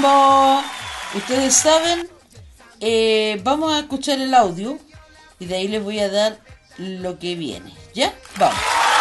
como ustedes saben, vamos a escuchar el audio y de ahí les voy a dar lo que viene. ¿Ya? Vamos.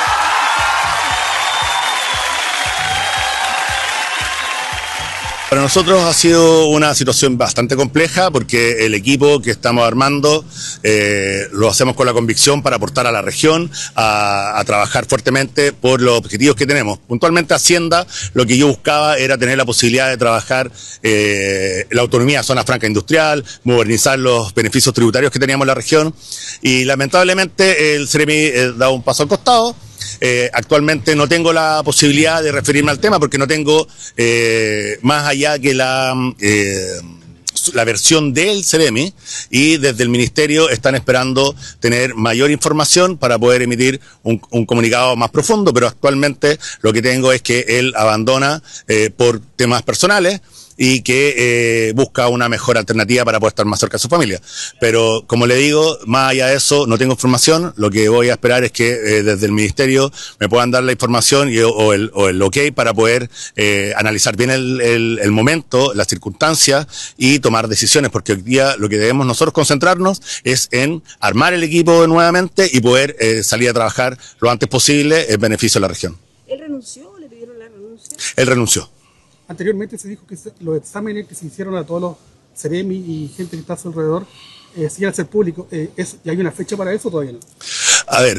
Para nosotros ha sido una situación bastante compleja porque el equipo que estamos armando lo hacemos con la convicción para aportar a la región, a trabajar fuertemente por los objetivos que tenemos. Puntualmente Hacienda, lo que yo buscaba era tener la posibilidad de trabajar la autonomía de zona franca industrial, modernizar los beneficios tributarios que teníamos en la región y lamentablemente el CEREMI da un paso al costado. Actualmente no tengo la posibilidad de referirme al tema porque no tengo más allá que la versión del CEREMI y desde el Ministerio están esperando tener mayor información para poder emitir un comunicado más profundo, pero actualmente lo que tengo es que él abandona por temas personales y que busca una mejor alternativa para poder estar más cerca de su familia. Pero, como le digo, más allá de eso, no tengo información. Lo que voy a esperar es que desde el Ministerio me puedan dar la información o el ok para poder analizar bien el momento, las circunstancias y tomar decisiones, porque hoy día lo que debemos nosotros concentrarnos es en armar el equipo nuevamente y poder salir a trabajar lo antes posible en beneficio de la región. ¿Él renunció o le pidieron la renuncia? Él renunció. Anteriormente se dijo que los exámenes que se hicieron a todos los CEREMI y gente que está a su alrededor se iban a hacer públicos. ¿Y hay una fecha para eso o todavía no? A ver,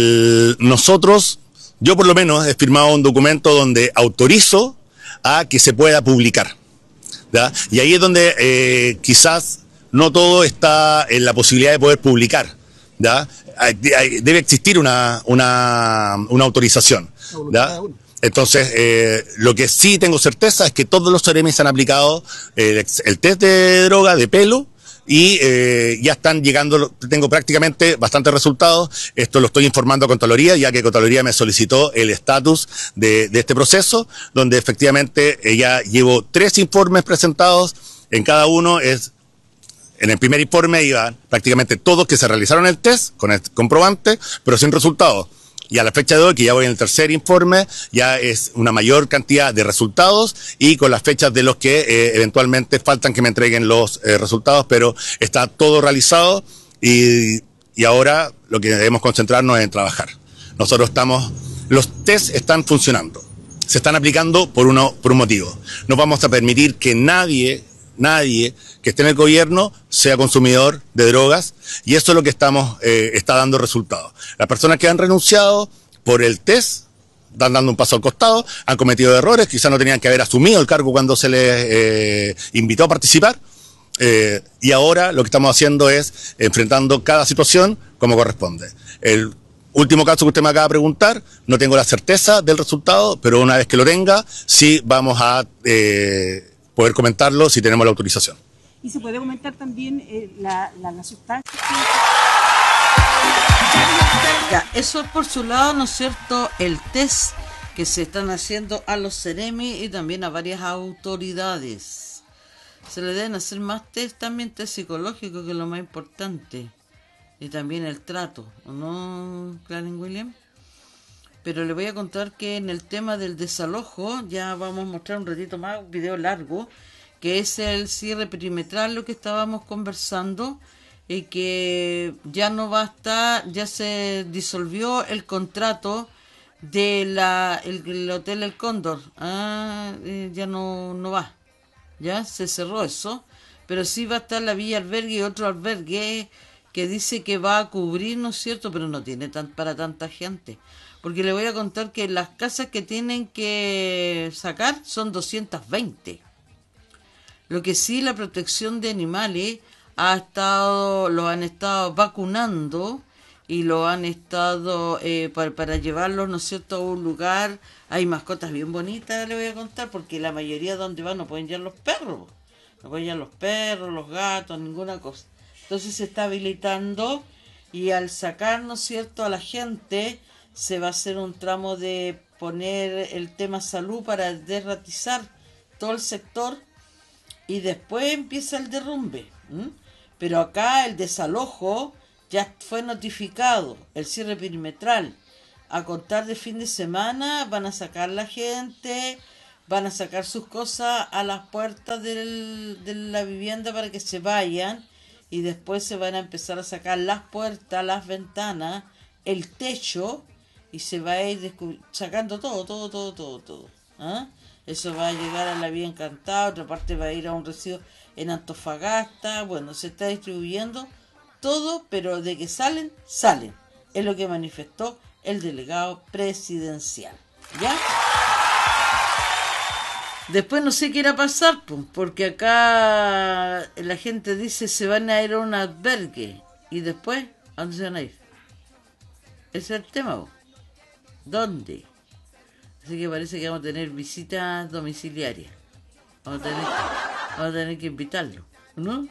yo por lo menos he firmado un documento donde autorizo a que se pueda publicar, ¿ya? Y ahí es donde quizás no todo está en la posibilidad de poder publicar, ¿ya? Debe existir una autorización, ¿ya? Entonces, lo que sí tengo certeza es que todos los CEREMI se han aplicado el test de droga, de pelo, y ya están llegando, tengo prácticamente bastantes resultados. Esto lo estoy informando a Contraloría, ya que Contraloría me solicitó el estatus de este proceso, donde efectivamente ya llevo 3 informes presentados, en cada uno es... En el primer informe iban prácticamente todos que se realizaron el test con el comprobante, pero sin resultados. Y a la fecha de hoy, que ya voy en el tercer informe, ya es una mayor cantidad de resultados y con las fechas de los que eventualmente faltan que me entreguen los resultados, pero está todo realizado y ahora lo que debemos concentrarnos es en trabajar. Los test están funcionando, se están aplicando por un motivo. No vamos a permitir que nadie que esté en el gobierno sea consumidor de drogas y eso es lo que está dando resultados. Las personas que han renunciado por el test están dando un paso al costado, han cometido errores, quizás no tenían que haber asumido el cargo cuando se les invitó a participar y ahora lo que estamos haciendo es enfrentando cada situación como corresponde. El último caso que usted me acaba de preguntar, no tengo la certeza del resultado, pero una vez que lo tenga, sí vamos a poder comentarlo si tenemos la autorización. ¿Y se puede comentar también la sustancia? Ya, eso es por su lado, ¿no es cierto? El test que se están haciendo a los CEREMI y también a varias autoridades. Se le deben hacer más test, también test psicológico, que es lo más importante. Y también el trato, ¿o no, Clarence William? Pero le voy a contar que en el tema del desalojo, ya vamos a mostrar un ratito más, un video largo, que es el cierre perimetral, lo que estábamos conversando, y que ya no va a estar, ya se disolvió el contrato de el Hotel El Cóndor, ya no va, ya se cerró eso, pero sí va a estar la Villa Albergue y otro albergue que dice que va a cubrir, ¿no es cierto?, pero no tiene para tanta gente. Porque le voy a contar que las casas que tienen que sacar son 220. Lo que sí, la protección de animales los han estado vacunando y lo han estado para llevarlos, ¿no es cierto?, a un lugar. Hay mascotas bien bonitas, le voy a contar, porque la mayoría donde van no pueden llevar los perros. No pueden llevar los perros, los gatos, ninguna cosa. Entonces se está habilitando y al sacar, ¿no es cierto?, a la gente, se va a hacer un tramo de poner el tema salud para derratizar todo el sector y después empieza el derrumbe. Pero acá el desalojo ya fue notificado, el cierre perimetral. A contar de fin de semana van a sacar la gente, van a sacar sus cosas a las puertas de la vivienda para que se vayan, y después se van a empezar a sacar las puertas, las ventanas, el techo, y se va a ir sacando todo. ¿Ah? Eso va a llegar a la Vía Encantada, otra parte va a ir a un residuo en Antofagasta. Bueno, se está distribuyendo todo, pero de que salen. Es lo que manifestó el delegado presidencial. ¿Ya? Después no sé qué irá a pasar, porque acá la gente dice se van a ir a un albergue. ¿Y después? ¿A dónde se van a ir? Ese es el tema. ¿Dónde? Así que parece que vamos a tener visitas domiciliarias. Vamos a tener que invitarlo, ¿no?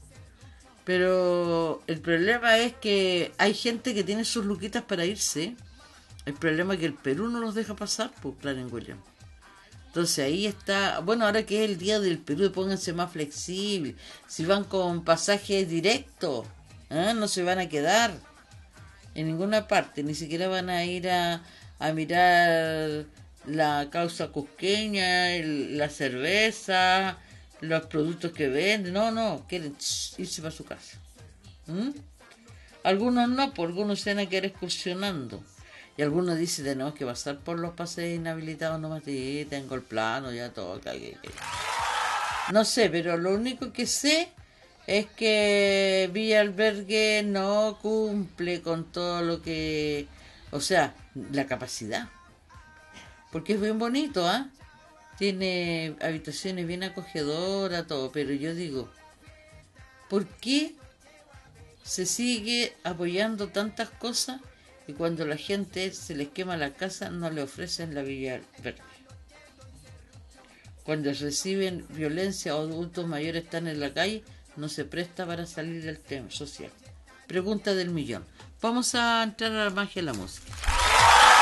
Pero el problema es que hay gente que tiene sus luquitas para irse. El problema es que el Perú no los deja pasar, pues, Claren William. Entonces ahí está, bueno, ahora que es el día del Perú, pónganse más flexibles. Si van con pasajes directos, no se van a quedar en ninguna parte, ni siquiera van a ir a mirar la causa cusqueña, la cerveza, los productos que venden. No, quieren irse para su casa. Algunos no, pues algunos se van a quedar excursionando. Y algunos dicen, tenemos que pasar por los paseos inhabilitados nomás. Sí, tengo el plano, ya toca. No sé, pero lo único que sé es que Villa Albergue no cumple con todo lo que... O sea, la capacidad. Porque es bien bonito, ¿ah? Tiene habitaciones bien acogedoras, todo. Pero yo digo, ¿por qué se sigue apoyando tantas cosas y cuando la gente se les quema la casa no le ofrecen la Villa Verde? Cuando reciben violencia o adultos mayores están en la calle, no se presta para salir del tema social. Pregunta del millón. Vamos a entrar a la magia de la música.